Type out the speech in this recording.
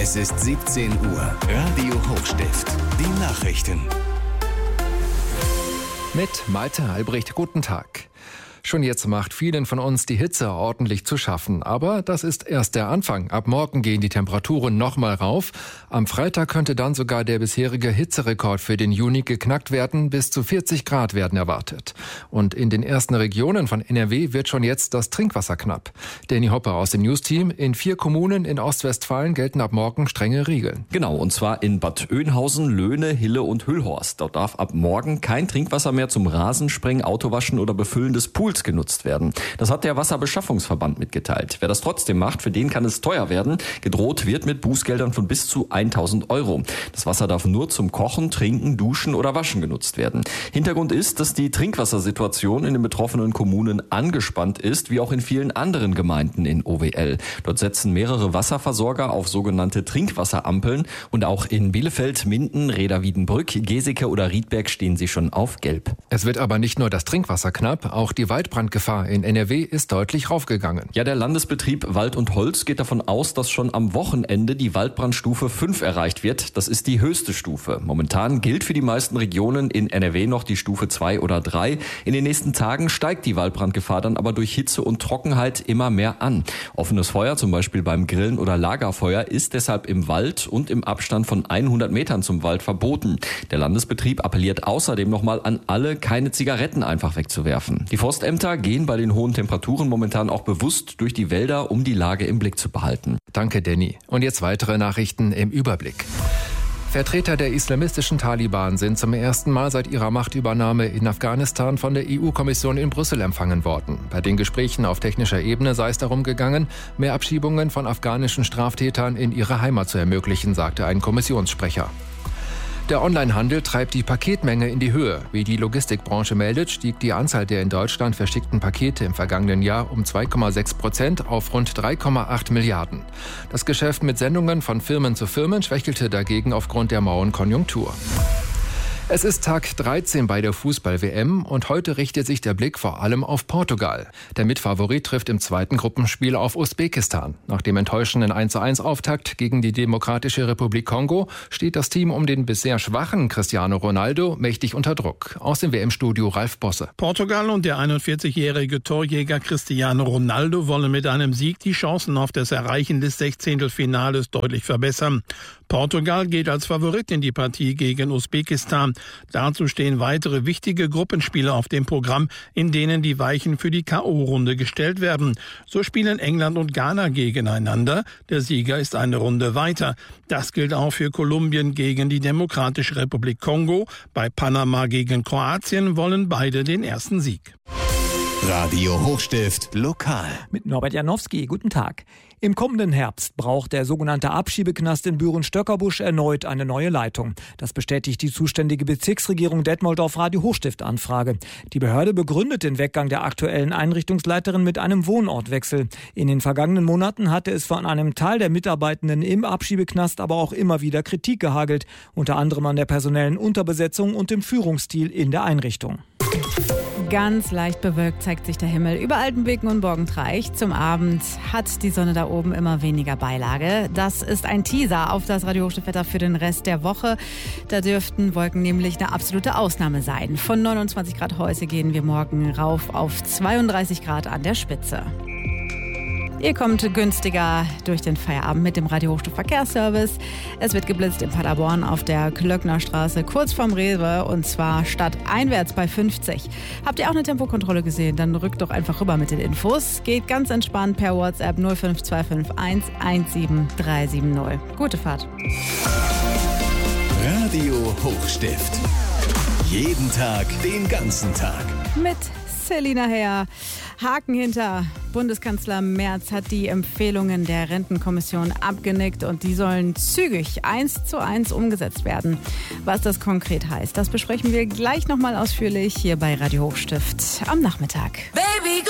Es ist 17 Uhr. Radio Hochstift. Die Nachrichten. Mit Malte Albrecht, guten Tag. Schon jetzt macht vielen von uns die Hitze ordentlich zu schaffen. Aber das ist erst der Anfang. Ab morgen gehen die Temperaturen nochmal rauf. Am Freitag könnte dann sogar der bisherige Hitzerekord für den Juni geknackt werden. Bis zu 40 Grad werden erwartet. Und in den ersten Regionen von NRW wird schon jetzt das Trinkwasser knapp. Danny Hopper aus dem News-Team. In 4 Kommunen in Ostwestfalen gelten ab morgen strenge Regeln. Genau, und zwar in Bad Oeynhausen, Löhne, Hille und Hüllhorst. Dort darf ab morgen kein Trinkwasser mehr zum Rasensprengen, Autowaschen oder Befüllen des Pools genutzt werden. Das hat der Wasserbeschaffungsverband mitgeteilt. Wer das trotzdem macht, für den kann es teuer werden. Gedroht wird mit Bußgeldern von bis zu 1.000 Euro. Das Wasser darf nur zum Kochen, Trinken, Duschen oder Waschen genutzt werden. Hintergrund ist, dass die Trinkwassersituation in den betroffenen Kommunen angespannt ist, wie auch in vielen anderen Gemeinden in OWL. Dort setzen mehrere Wasserversorger auf sogenannte Trinkwasserampeln und auch in Bielefeld, Minden, Reda-Wiedenbrück, Geseke oder Riedberg stehen sie schon auf Gelb. Es wird aber nicht nur das Trinkwasser knapp, auch die Waldbrandgefahr in NRW ist deutlich raufgegangen. Ja, der Landesbetrieb Wald und Holz geht davon aus, dass schon am Wochenende die Waldbrandstufe 5 erreicht wird. Das ist die höchste Stufe. Momentan gilt für die meisten Regionen in NRW noch die Stufe 2 oder 3. In den nächsten Tagen steigt die Waldbrandgefahr dann aber durch Hitze und Trockenheit immer mehr an. Offenes Feuer, zum Beispiel beim Grillen oder Lagerfeuer, ist deshalb im Wald und im Abstand von 100 Metern zum Wald verboten. Der Landesbetrieb appelliert außerdem nochmal an alle, keine Zigaretten einfach wegzuwerfen. Die Forstämter gehen bei den hohen Temperaturen momentan auch bewusst durch die Wälder, um die Lage im Blick zu behalten. Danke, Danny. Und jetzt weitere Nachrichten im Überblick. Vertreter der islamistischen Taliban sind zum ersten Mal seit ihrer Machtübernahme in Afghanistan von der EU-Kommission in Brüssel empfangen worden. Bei den Gesprächen auf technischer Ebene sei es darum gegangen, mehr Abschiebungen von afghanischen Straftätern in ihre Heimat zu ermöglichen, sagte ein Kommissionssprecher. Der Onlinehandel treibt die Paketmenge in die Höhe. Wie die Logistikbranche meldet, stieg die Anzahl der in Deutschland verschickten Pakete im vergangenen Jahr um 2,6% auf rund 3,8 Milliarden. Das Geschäft mit Sendungen von Firmen zu Firmen schwächelte dagegen aufgrund der mauen Konjunktur. Es ist Tag 13 bei der Fußball-WM und heute richtet sich der Blick vor allem auf Portugal. Der Mitfavorit trifft im zweiten Gruppenspiel auf Usbekistan. Nach dem enttäuschenden 1:1-Auftakt gegen die Demokratische Republik Kongo steht das Team um den bisher schwachen Cristiano Ronaldo mächtig unter Druck. Aus dem WM-Studio Ralf Bosse. Portugal und der 41-jährige Torjäger Cristiano Ronaldo wollen mit einem Sieg die Chancen auf das Erreichen des 16. deutlich verbessern. Portugal geht als Favorit in die Partie gegen Usbekistan. Dazu stehen weitere wichtige Gruppenspiele auf dem Programm, in denen die Weichen für die K.O.-Runde gestellt werden. So spielen England und Ghana gegeneinander. Der Sieger ist eine Runde weiter. Das gilt auch für Kolumbien gegen die Demokratische Republik Kongo. Bei Panama gegen Kroatien wollen beide den ersten Sieg. Radio Hochstift lokal. Mit Norbert Janowski, guten Tag. Im kommenden Herbst braucht der sogenannte Abschiebeknast in Büren-Stöckerbusch erneut eine neue Leitung. Das bestätigt die zuständige Bezirksregierung Detmold auf Radio Hochstift-Anfrage. Die Behörde begründet den Weggang der aktuellen Einrichtungsleiterin mit einem Wohnortwechsel. In den vergangenen Monaten hatte es von einem Teil der Mitarbeitenden im Abschiebeknast aber auch immer wieder Kritik gehagelt, unter anderem an der personellen Unterbesetzung und dem Führungsstil in der Einrichtung. Ganz leicht bewölkt zeigt sich der Himmel über Altenbeken und Borgentreich. Zum Abend hat die Sonne da oben immer weniger Beilage. Das ist ein Teaser auf das Radio Hochstift-Wetter für den Rest der Woche. Da dürften Wolken nämlich eine absolute Ausnahme sein. Von 29 Grad heute gehen wir morgen rauf auf 32 Grad an der Spitze. Ihr kommt günstiger durch den Feierabend mit dem Radio Hochstift Verkehrsservice. Es wird geblitzt in Paderborn auf der Klöcknerstraße kurz vorm Rewe und zwar stadteinwärts bei 50. Habt ihr auch eine Tempokontrolle gesehen? Dann rückt doch einfach rüber mit den Infos. Geht ganz entspannt per WhatsApp 05251 17370. Gute Fahrt. Radio Hochstift. Jeden Tag, den ganzen Tag. Mit Selina Herr. Haken hinter. Bundeskanzler Merz hat die Empfehlungen der Rentenkommission abgenickt und die sollen zügig 1:1 umgesetzt werden. Was das konkret heißt, das besprechen wir gleich nochmal ausführlich hier bei Radio Hochstift am Nachmittag. Baby,